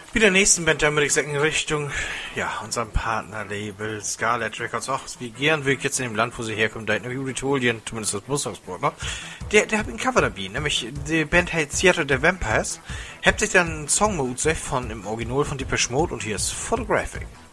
Wie der nächsten Band, dann würde ich sagen, in Richtung, ja, unserem Partnerlabel Scarlet Records. Auch wie gern will ich jetzt in dem Land, wo sie herkommen, da in Juditolien, zumindest das Musterungsbrot noch. Der hat ein Cover dabei, nämlich die Band heißt Theater the Vampires. Habt sich dann einen Song von im Original von Depeche Mode und hier ist Photographic.